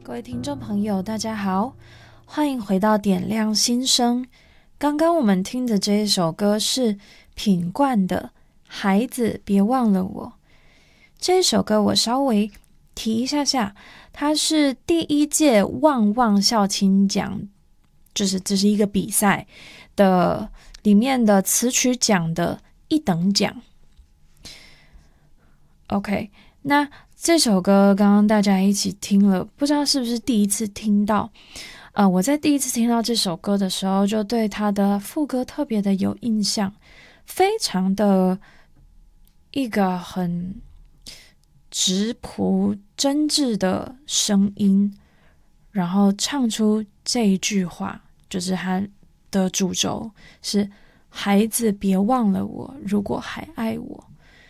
各位听众朋友大家好，欢迎回到点亮心声。刚刚我们听的这一首歌是品冠的孩子别忘了我。这一首歌我稍微提一下，它是第一届旺旺孝亲奖，就是这是一个比赛的里面的词曲奖的一等奖。 OK， 那这首歌刚刚大家一起听了，不知道是不是第一次听到。我在第一次听到这首歌的时候，就对它的副歌特别的有印象，非常的一个很质朴真挚的声音，然后唱出这一句话，就是它的主轴是孩子别忘了我，如果还爱我。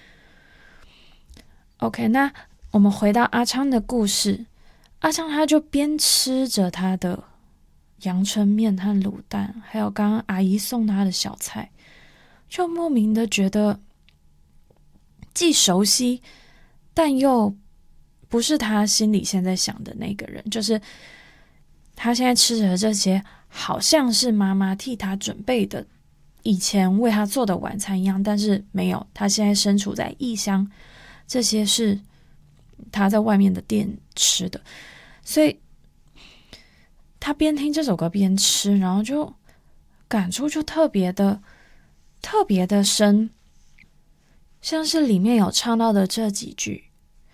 OK， 那我们回到阿昌的故事，阿昌他就边吃着他的阳春面和卤蛋，还有刚刚阿姨送他的小菜，就莫名的觉得既熟悉但又不是他心里现在想的那个人，就是他现在吃着这些好像是妈妈替他准备的以前为他做的晚餐一样，但是没有，他现在身处在异乡，这些是他在外面的店吃的，所以他边听这首歌边吃，然后就感触就特别的深，像是里面有唱到的这几句：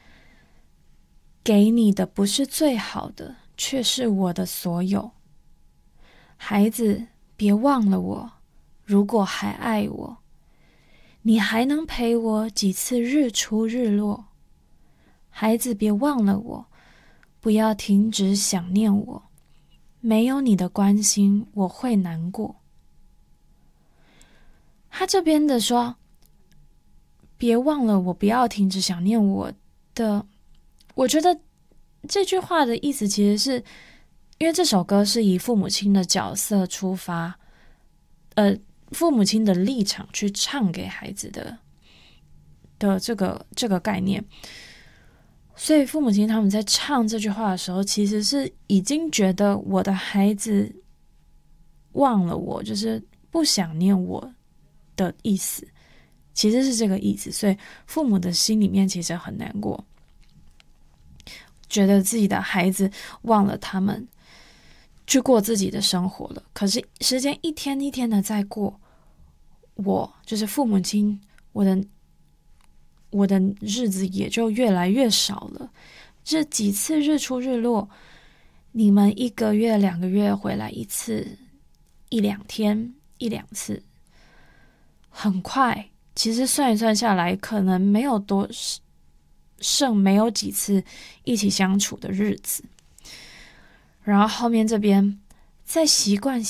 给你的不是最好的，却是我的所有。孩子，别忘了我，如果还爱我，你还能陪我几次日出日落。孩子，别忘了我，不要停止想念我，没有你的关心，我会难过。他这边的说别忘了我，不要停止想念我的，我觉得这句话的意思其实是因为这首歌是以父母亲的角色出发，父母亲的立场去唱给孩子的这个概念，所以父母亲他们在唱这句话的时候，其实是已经觉得我的孩子忘了我，就是不想念我的意思，其实是这个意思，所以父母的心里面其实很难过，觉得自己的孩子忘了他们去过自己的生活了。可是时间一天一天的在过，我就是父母亲，我的日子也就越来越少了。这几次日出日落，你们1个月2个月回来一次，1、2天1、2次，很快，其实算一算下来，可能没有没有几次一起相处的日子。然后后面这边再习惯